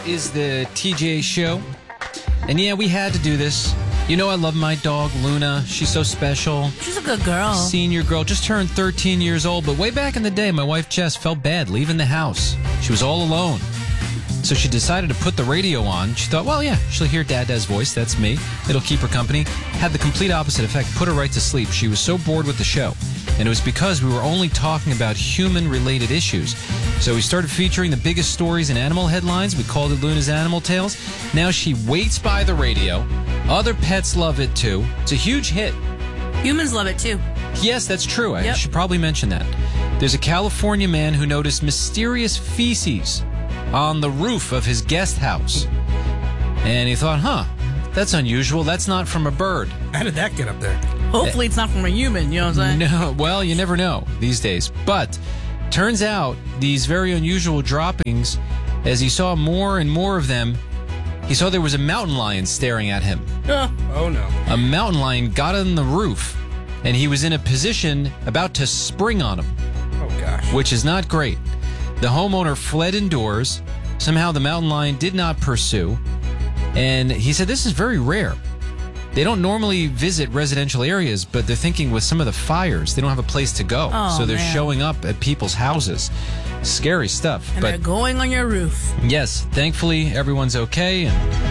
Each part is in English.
is the TJ Show. And yeah, we had to do this. You know I love my dog, Luna. She's so special. She's a good girl. Senior girl. Just turned 13 years old. But way back in the day, my wife, Jess, felt bad leaving the house. She was all alone. So she decided to put the radio on. She thought, well, yeah, she'll hear Dada's voice. That's me. It'll keep her company. Had the complete opposite effect. Put her right to sleep. She was so bored with the show. And it was because we were only talking about human-related issues. So we started featuring the biggest stories in animal headlines. We called it Luna's Animal Tales. Now she waits by the radio. Other pets love it, too. It's a huge hit. Humans love it, too. Yes, that's true. I should probably mention that. There's a California man who noticed mysterious feces on the roof of his guest house. And he thought, that's unusual. That's not from a bird. How did that get up there? Hopefully it's not from a human, you know what I'm saying? No, well, you never know these days. But turns out these very unusual droppings, as he saw more and more of them, he saw there was a mountain lion staring at him. Oh, no. A mountain lion got on the roof, and he was in a position about to spring on him. Oh, gosh. Which is not great. The homeowner fled indoors. Somehow the mountain lion did not pursue. And he said this is very rare. They don't normally visit residential areas, but they're thinking with some of the fires, they don't have a place to go. So they're showing up at people's houses. Scary stuff. And they're going on your roof. Yes, thankfully everyone's okay.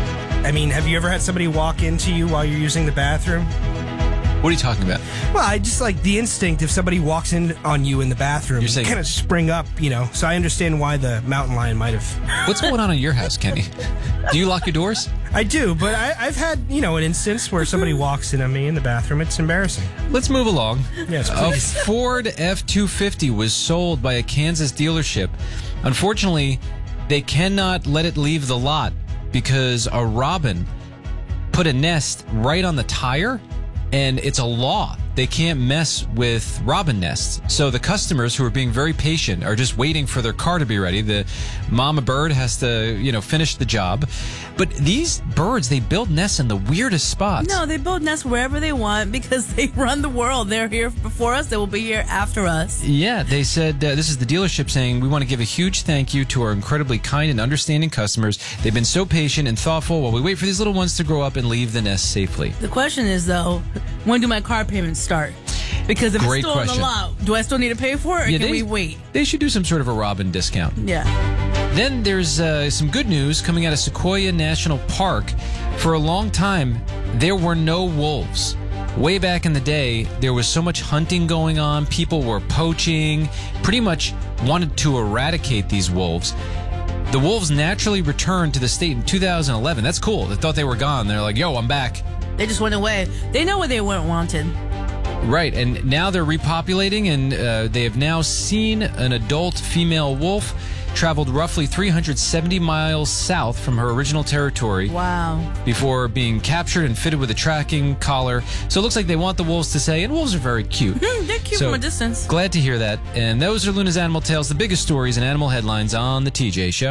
I mean, have you ever had somebody walk into you while you're using the bathroom? What are you talking about? Well, I just like the instinct if somebody walks in on you in the bathroom, You're saying, kind of spring up, you know. So I understand why the mountain lion might have. What's going on in your house, Kenny? Do you lock your doors? I do, but I've had, an instance where somebody walks in on me in the bathroom. It's embarrassing. Let's move along. Yes, A please. Ford F-250 was sold by a Kansas dealership. Unfortunately, they cannot let it leave the lot because a robin put a nest right on the tire, and it's a law. They can't mess with robin nests. So the customers who are being very patient are just waiting for their car to be ready. The mama bird has to, finish the job. But these birds, they build nests in the weirdest spots. No, they build nests wherever they want because they run the world. They're here before us. They will be here after us. Yeah, they said, this is the dealership saying, we want to give a huge thank you to our incredibly kind and understanding customers. They've been so patient and thoughtful while we wait for these little ones to grow up and leave the nest safely. The question is, though, when do my car payments start? Because if Great it's still question. on the lot, do I still need to pay for it, or can we wait? They should do some sort of a robin discount. Yeah. Then there's some good news coming out of Sequoia National Park. For a long time, there were no wolves. Way back in the day, there was so much hunting going on. People were poaching, pretty much wanted to eradicate these wolves. The wolves naturally returned to the state in 2011. That's cool. They thought they were gone. They're like, yo, I'm back. They just went away. They know where they weren't wanted. Right, and now they're repopulating, and they have now seen an adult female wolf traveled roughly 370 miles south from her original territory. Wow. Before being captured and fitted with a tracking collar. So it looks like they want the wolves to say, and wolves are very cute. They're cute from a distance. Glad to hear that. And those are Luna's Animal Tales, the biggest stories and animal headlines on The TJ Show.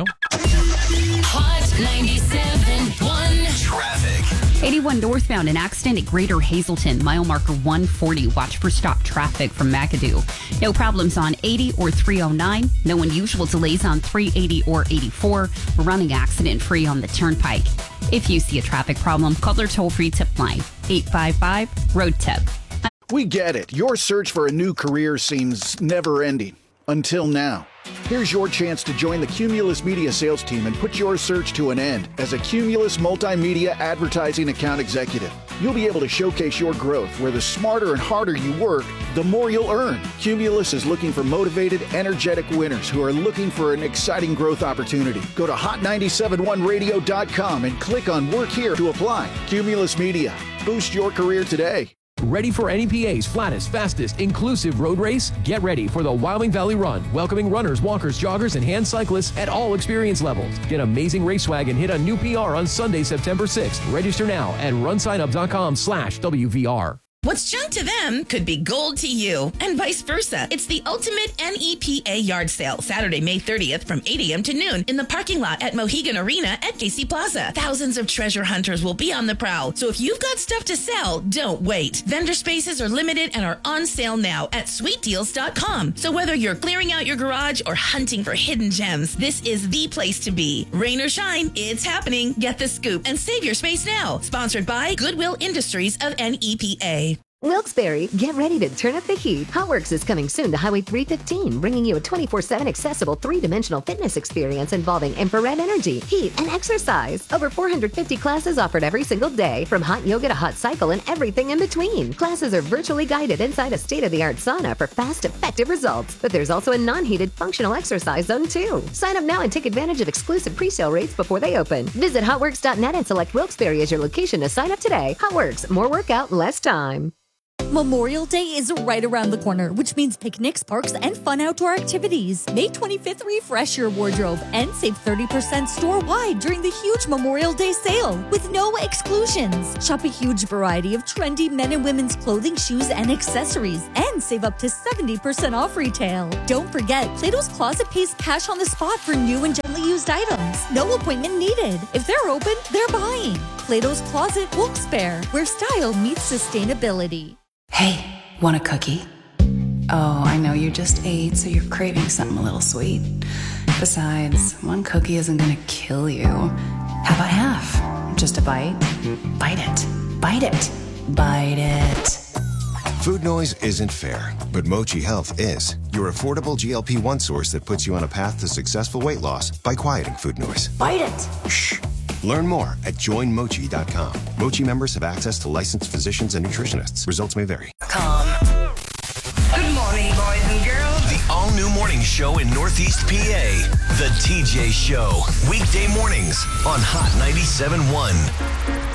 Hot 97.1 Traffic. 81 northbound, an accident at Greater Hazleton, mile marker 140. Watch for stop traffic from McAdoo. No problems on 80 or 309. No unusual delays on 380 or 84. We're running accident free on the turnpike. If you see a traffic problem, call their toll-free tip line, 855-ROAD-TIP. We get it. Your search for a new career seems never-ending. Until now. Here's your chance to join the Cumulus Media sales team and put your search to an end as a Cumulus Multimedia Advertising Account Executive. You'll be able to showcase your growth where the smarter and harder you work, the more you'll earn. Cumulus is looking for motivated, energetic winners who are looking for an exciting growth opportunity. Go to hot971radio.com and click on Work Here to apply. Cumulus Media. Boost your career today. Ready for NEPA's flattest, fastest, inclusive road race? Get ready for the Wyoming Valley Run, welcoming runners, walkers, joggers, and hand cyclists at all experience levels. Get amazing race swag and hit a new PR on Sunday, September 6th. Register now at runsignup.com/WVR. What's junk to them could be gold to you, and vice versa. It's the ultimate NEPA yard sale, Saturday, May 30th from 8 a.m. to noon in the parking lot at Mohegan Arena at KC Plaza. Thousands of treasure hunters will be on the prowl, so if you've got stuff to sell, don't wait. Vendor spaces are limited and are on sale now at sweetdeals.com. So whether you're clearing out your garage or hunting for hidden gems, this is the place to be. Rain or shine, it's happening. Get the scoop and save your space now. Sponsored by Goodwill Industries of NEPA. Wilkes-Barre, get ready to turn up the heat. HotWorks is coming soon to Highway 315, bringing you a 24/7 accessible three-dimensional fitness experience involving infrared energy, heat, and exercise. Over 450 classes offered every single day, from hot yoga to hot cycle and everything in between. Classes are virtually guided inside a state-of-the-art sauna for fast, effective results. But there's also a non-heated functional exercise zone too. Sign up now and take advantage of exclusive pre-sale rates before they open. Visit hotworks.net and select Wilkes-Barre as your location to sign up today. HotWorks, more workout, less time. Memorial Day is right around the corner, which means picnics, parks, and fun outdoor activities. May 25th, refresh your wardrobe and save 30% store-wide during the huge Memorial Day sale with no exclusions. Shop a huge variety of trendy men and women's clothing, shoes, and accessories, and save up to 70% off retail. Don't forget, Plato's Closet pays cash on the spot for new and gently used items. No appointment needed. If they're open, they're buying. Plato's Closet, Wilkes-Barre, where style meets sustainability. Hey, want a cookie? Oh, I know you just ate, so you're craving something a little sweet. Besides, one cookie isn't gonna kill you. How about half? Just a bite? Bite it. Bite it. Bite it. Food noise isn't fair, but Mochi Health is. Your affordable GLP-1 source that puts you on a path to successful weight loss by quieting food noise. Bite it. Shh. Learn more at joinmochi.com. Mochi members have access to licensed physicians and nutritionists. Results may vary. Good morning, boys and girls. The all-new morning show in Northeast PA. The TJ Show. Weekday mornings on Hot 97.1.